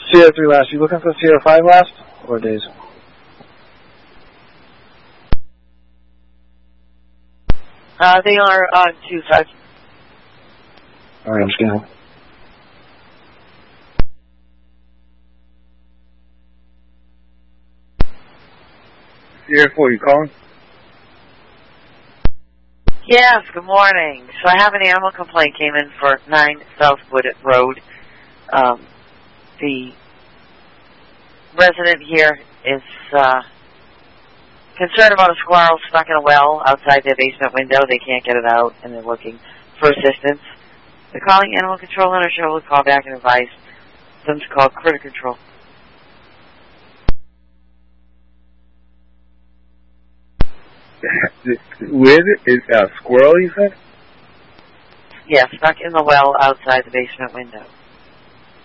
Sierra 3 last. You looking for Sierra 5 last or days? They are on 2-5. All right, I'm scanning. Sierra 4, you calling? Yes, good morning. So I have an animal complaint came in for 9 South Wooded Road. The resident here is concerned about a squirrel stuck in a well outside their basement window. They can't get it out, and they're looking for assistance. They're calling Animal Control, and our show will call back and advise them to call Critter Control. Where is it? Is a squirrel, you said? Yeah, stuck in the well outside the basement window.